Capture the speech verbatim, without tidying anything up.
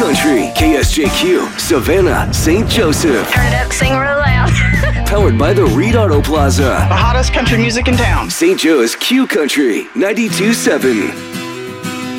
Country, K S J Q, Savannah, Saint Joseph. Turn it up, sing real loud. Powered by the Reed Auto Plaza. The hottest country music in town. Saint Joe's Q Country, ninety-two point seven.